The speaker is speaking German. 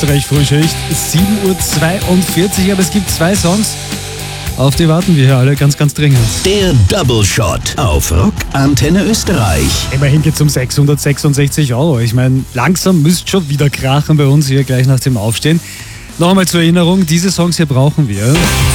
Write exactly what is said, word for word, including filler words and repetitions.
Frühschicht, sieben Uhr zweiundvierzig, aber es gibt zwei Songs, auf die warten wir hier alle ganz, ganz dringend. Der Double Shot auf Rock Antenne Österreich. Immerhin geht es um sechshundertsechsundsechzig Euro. Ich meine, langsam müsst schon wieder krachen bei uns hier gleich nach dem Aufstehen. Noch einmal zur Erinnerung, diese Songs hier brauchen wir.